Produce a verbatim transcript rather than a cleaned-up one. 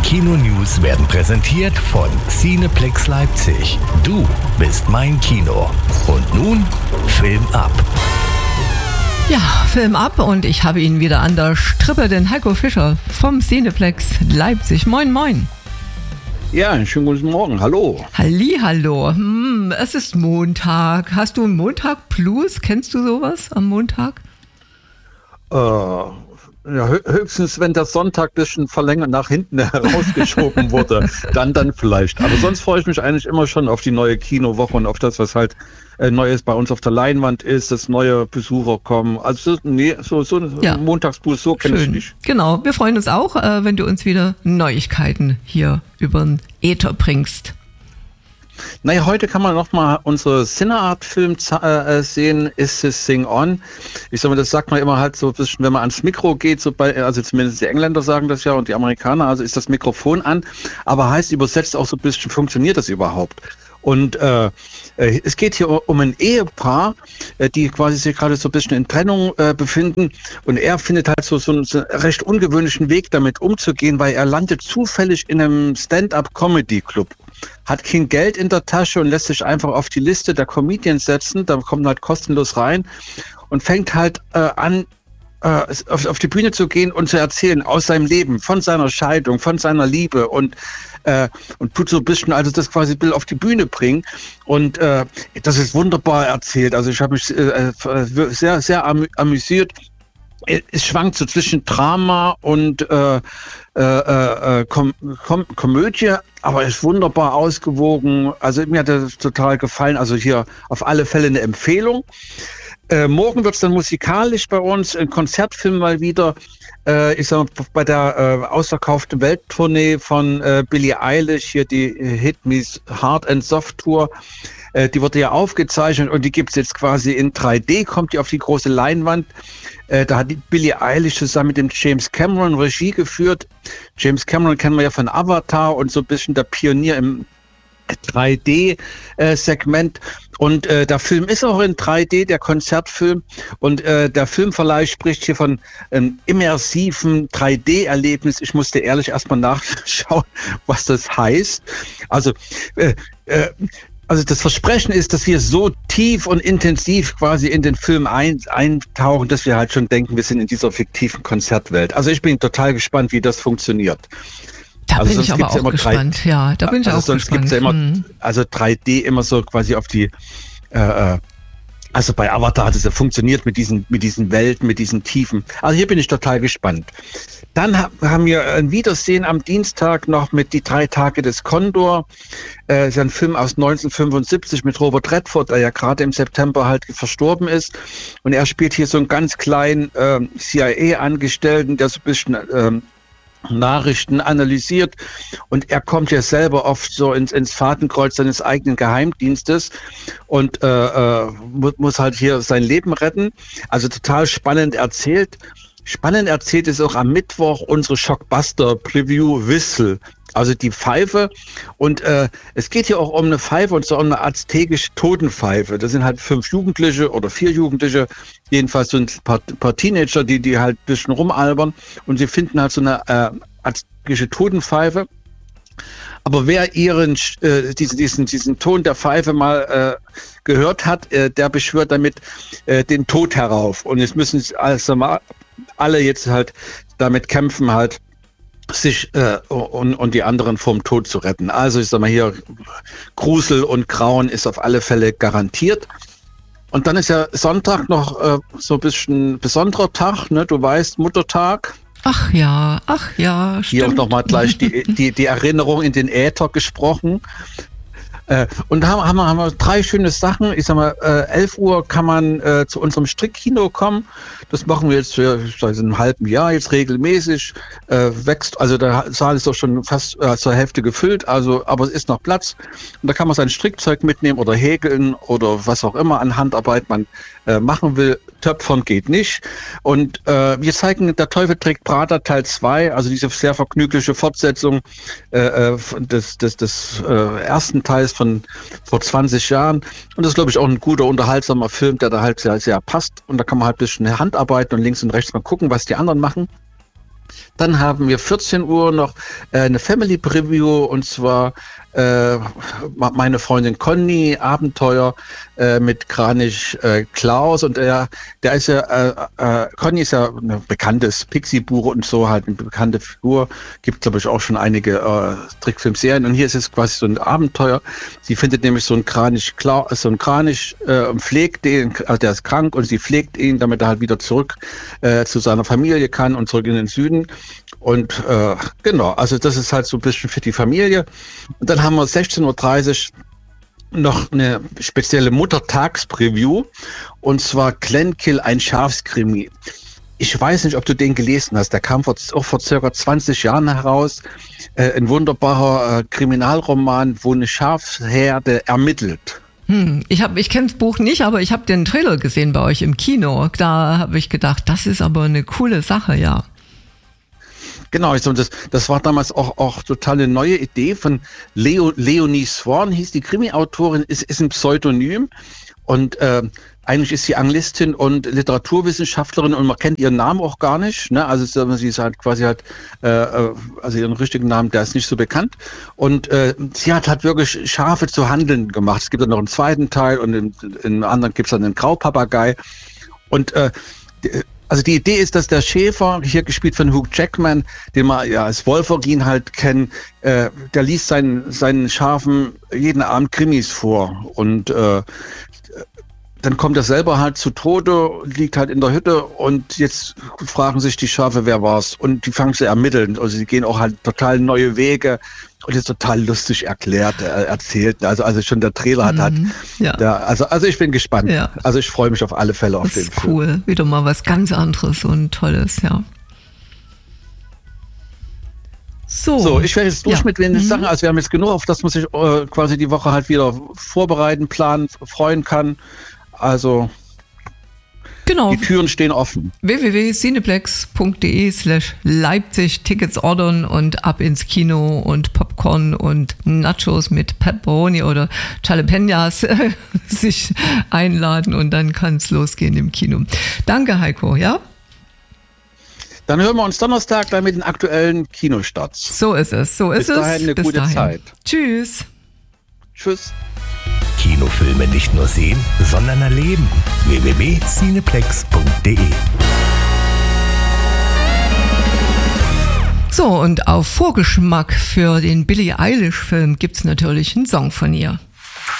Kino-News werden präsentiert von Cineplex Leipzig. Du bist mein Kino. Und nun Film ab. Ja, Film ab und ich habe ihn wieder an der Strippe, den Heiko Fischer vom Cineplex Leipzig. Moin, moin. Ja, einen schönen guten Morgen. Hallo. Hallihallo. Hm, es ist Montag. Hast du einen Montag Plus? Kennst du sowas am Montag? Äh, ja, höchstens, wenn der Sonntag ein bisschen verlängert nach hinten herausgeschoben wurde, dann dann vielleicht. Aber sonst freue ich mich eigentlich immer schon auf die neue Kinowoche und auf das, was halt äh, Neues bei uns auf der Leinwand ist, dass neue Besucher kommen. Also nee, so, so ein ja. Montagsbus, so kenne ich nicht. Genau, wir freuen uns auch, äh, wenn du uns wieder Neuigkeiten hier über den Äther bringst. Naja, heute kann man nochmal unsere Cineart-Film äh, sehen, Is This Thing On? Ich sag mal, das sagt man immer halt so ein bisschen, wenn man ans Mikro geht, so bei, also zumindest die Engländer sagen das ja und die Amerikaner, also ist das Mikrofon an, aber heißt übersetzt auch so ein bisschen, funktioniert das überhaupt? Und äh, es geht hier um ein Ehepaar, äh, die quasi sich gerade so ein bisschen in Trennung äh, befinden. Und er findet halt so, so einen, so einen recht ungewöhnlichen Weg, damit umzugehen, weil er landet zufällig in einem Stand-up-Comedy-Club. Hat kein Geld in der Tasche und lässt sich einfach auf die Liste der Comedians setzen. Da kommt halt kostenlos rein und fängt halt äh, an, Auf, auf die Bühne zu gehen und zu erzählen aus seinem Leben, von seiner Scheidung, von seiner Liebe und äh, und tut so ein bisschen, also das quasi Bild auf die Bühne bringen und äh, das ist wunderbar erzählt. Also ich habe mich äh, sehr, sehr amü- amüsiert. Es schwankt so zwischen Drama und äh, äh, äh, Kom- Kom- Komödie, aber ist wunderbar ausgewogen. Also mir hat das total gefallen. Also hier auf alle Fälle eine Empfehlung. Äh, morgen wird es dann musikalisch bei uns, ein Konzertfilm mal wieder. Äh, ich sag mal, bei der äh, ausverkauften Welttournee von äh, Billie Eilish, hier die Hit Me Hard and Soft Tour, äh, die wurde ja aufgezeichnet und die gibt es jetzt quasi in drei D, kommt die auf die große Leinwand. Äh, da hat die Billie Eilish zusammen mit dem James Cameron Regie geführt. James Cameron kennen wir ja von Avatar und so ein bisschen der Pionier im drei D-Segment. Und äh, der Film ist auch in drei D, der Konzertfilm. Und äh, der Filmverleih spricht hier von einem immersiven drei D-Erlebnis. Ich musste ehrlich erstmal nachschauen, was das heißt. Also, äh, äh, also das Versprechen ist, dass wir so tief und intensiv quasi in den Film ein, eintauchen, dass wir halt schon denken, wir sind in dieser fiktiven Konzertwelt. Also ich bin total gespannt, wie das funktioniert. Da also bin ich aber auch ja gespannt, drei, ja, da bin ich also auch sonst gespannt. Gibt's ja immer, hm. also drei D immer so quasi auf die, äh, also bei Avatar hat es ja funktioniert mit diesen, mit diesen Welten, mit diesen Tiefen. Also hier bin ich total gespannt. Dann ha- haben wir ein Wiedersehen am Dienstag noch mit Die drei Tage des Kondor. Äh, ist ein Film aus neunzehnhundertfünfundsiebzig mit Robert Redford, der ja gerade im September halt verstorben ist. Und er spielt hier so einen ganz kleinen äh, C I A-Angestellten, der so ein bisschen äh, Nachrichten analysiert und er kommt ja selber oft so ins, ins Fadenkreuz seines eigenen Geheimdienstes und äh, äh, muss halt hier sein Leben retten. Also total spannend erzählt. Spannend erzählt ist auch am Mittwoch unsere Shockbuster-Preview Whistle, also die Pfeife. Und äh, es geht hier auch um eine Pfeife und zwar um eine aztekische Totenpfeife. Das sind halt fünf Jugendliche oder vier Jugendliche, jedenfalls so ein paar, paar Teenager, die, die halt ein bisschen rumalbern und sie finden halt so eine äh, aztekische Totenpfeife. Aber wer ihren äh, diesen, diesen, diesen Ton der Pfeife mal äh, gehört hat, äh, der beschwört damit äh, den Tod herauf. Und jetzt müssen also mal alle jetzt halt damit kämpfen, halt sich äh, und, und die anderen vom Tod zu retten. Also ich sag mal hier, Grusel und Grauen ist auf alle Fälle garantiert. Und dann ist ja Sonntag noch äh, so ein bisschen besonderer Tag, ne? Du weißt, Muttertag. Ach ja, ach ja, stimmt. Hier auch nochmal gleich die, die, die Erinnerung in den Äther gesprochen. Äh, und da haben, haben, wir, haben wir drei schöne Sachen. Ich sag mal, äh, elf Uhr kann man äh, zu unserem Strickkino kommen. Das machen wir jetzt für, seit einem halben Jahr jetzt regelmäßig. Äh, wächst, also der Saal ist doch schon fast äh, zur Hälfte gefüllt, also, aber es ist noch Platz. Und da kann man sein Strickzeug mitnehmen oder häkeln oder was auch immer an Handarbeit man äh, machen will. Töpfern geht nicht. Und äh, wir zeigen Der Teufel trägt Prada Teil zwei, also diese sehr vergnügliche Fortsetzung äh, des, des, des äh, ersten Teils von vor zwanzig Jahren. Und das ist, glaube ich, auch ein guter, unterhaltsamer Film, der da halt sehr, sehr passt. Und da kann man halt ein bisschen Handarbeiten und links und rechts mal gucken, was die anderen machen. Dann haben wir vierzehn Uhr noch äh, eine Family Preview, und zwar äh, meine Freundin Conny, Abenteuer äh, mit Kranich äh, Klaus, und er, der ist ja, äh, äh, Conny ist ja ein bekanntes Pixie-Buch und so, halt eine bekannte Figur, gibt glaube ich auch schon einige äh, Trickfilmserien, und hier ist es quasi so ein Abenteuer. Sie findet nämlich so einen Kranich Klaus, so einen Kranich äh, und pflegt den, also der ist krank, und sie pflegt ihn, damit er halt wieder zurück äh, zu seiner Familie kann und zurück in den Süden. Und äh, genau, also das ist halt so ein bisschen für die Familie. Und dann haben wir sechzehn Uhr dreißig noch eine spezielle Muttertags-Preview, und zwar Glenkill, ein Schafskrimi. Ich weiß nicht, ob du den gelesen hast. Der kam vor, auch vor circa zwanzig Jahren heraus. Äh, ein wunderbarer äh, Kriminalroman, wo eine Schafsherde ermittelt. Hm, ich hab, ich kenne das Buch nicht, aber ich habe den Trailer gesehen bei euch im Kino. Da habe ich gedacht, das ist aber eine coole Sache, ja. Genau, das, das war damals auch, auch total eine neue Idee von Leo, Leonie Swan, hieß die Krimi-Autorin, ist, ist ein Pseudonym, und äh, eigentlich ist sie Anglistin und Literaturwissenschaftlerin, und man kennt ihren Namen auch gar nicht, ne? Also sie ist halt quasi halt, äh, also ihren richtigen Namen, der ist nicht so bekannt, und äh, sie hat halt wirklich Schafe zu Handeln gemacht. Es gibt dann noch einen zweiten Teil, und in, in einem anderen gibt es dann einen Graupapagei, und äh, also die Idee ist, dass der Schäfer, hier gespielt von Hugh Jackman, den wir ja als Wolverine halt kennen, äh, der liest seinen, seinen Schafen jeden Abend Krimis vor, und äh, dann kommt er selber halt zu Tode, liegt halt in der Hütte, und jetzt fragen sich die Schafe, wer war's, und die fangen zu ermitteln, also sie gehen auch halt total neue Wege, und ist total lustig erklärt, äh, erzählt, also also schon der Trailer hat, mhm, hat ja. der, also also ich bin gespannt, ja. Also ich freue mich auf alle Fälle auf das den ist Film. Cool, wieder mal was ganz anderes und Tolles, ja. So, so ich werde jetzt durch ja. mit den mhm. Sachen, also wir haben jetzt genug, auf das man sich äh, quasi die Woche halt wieder vorbereiten, planen, freuen kann, also genau. Die Türen stehen offen. w w w punkt cineplex punkt de slash Leipzig Tickets ordern und ab ins Kino und Popcorn und Nachos mit Pepperoni oder Jalapenos äh, sich einladen, und dann kann es losgehen im Kino. Danke, Heiko, ja? Dann hören wir uns Donnerstag dann mit den aktuellen Kinostarts. So ist es, so ist Bis dahin es. eine Bis gute dahin. Zeit. Tschüss. Tschüss. Kinofilme nicht nur sehen, sondern erleben. w w w punkt cineplex punkt de. So, und auf Vorgeschmack für den Billie Eilish-Film gibt's natürlich einen Song von ihr.